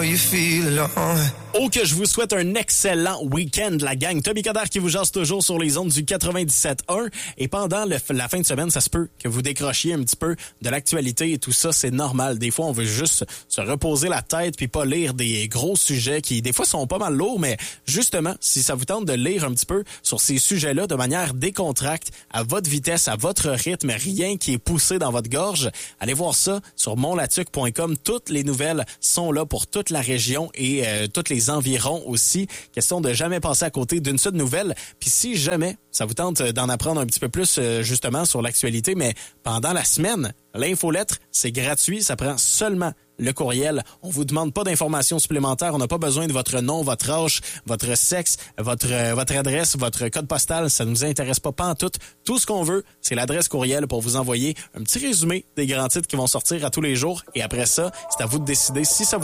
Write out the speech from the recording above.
you feel alone. Oh, que je vous souhaite un excellent week-end, la gang. Tommy Coderre qui vous jase toujours sur les ondes du 97.1. Et pendant la fin de semaine, ça se peut que vous décrochiez un petit peu de l'actualité et tout ça, c'est normal. Des fois, on veut juste se reposer la tête puis pas lire des gros sujets qui, des fois, sont pas mal lourds. Mais justement, si ça vous tente de lire un petit peu sur ces sujets-là de manière décontracte, à votre vitesse, à votre rythme, rien qui est poussé dans votre gorge, allez voir ça sur montlatuc.com. Toutes les nouvelles sont là pour toute la région et toutes les environs aussi. Question de jamais passer à côté d'une seule nouvelle. Puis si jamais ça vous tente d'en apprendre un petit peu plus justement sur l'actualité, mais pendant la semaine, l'infolettre, c'est gratuit. Ça prend seulement le courriel. On vous demande pas d'informations supplémentaires. On n'a pas besoin de votre nom, votre âge, votre sexe, votre adresse, votre code postal. Ça nous intéresse pas pantoute. Tout ce qu'on veut, c'est l'adresse courriel pour vous envoyer un petit résumé des grands titres qui vont sortir à tous les jours. Et après ça, c'est à vous de décider si ça vous